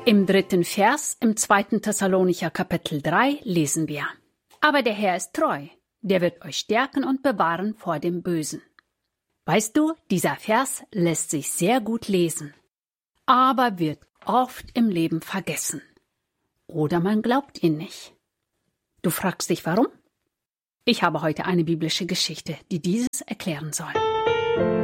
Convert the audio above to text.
Im 3. Vers im 2. Thessalonicher Kapitel 3 lesen wir: Aber der Herr ist treu, der wird euch stärken und bewahren vor dem Bösen. Weißt du, dieser Vers lässt sich sehr gut lesen, aber wird oft im Leben vergessen. Oder man glaubt ihn nicht. Du fragst dich, warum? Ich habe heute eine biblische Geschichte, die dieses erklären soll.